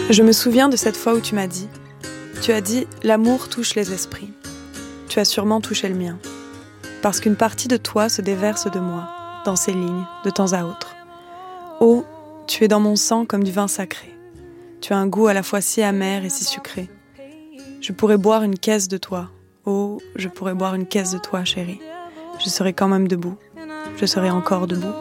Je me souviens de cette fois où tu as dit « L'amour touche les esprits ». Tu as sûrement touché le mien. Parce qu'une partie de toi se déverse de moi, dans ces lignes, de temps à autre. Oh, tu es dans mon sang comme du vin sacré. Tu as un goût à la fois si amer et si sucré. Je pourrais boire une caisse de toi. Oh, je pourrais boire une caisse de toi, chérie. Je serais quand même debout. Je serais encore debout.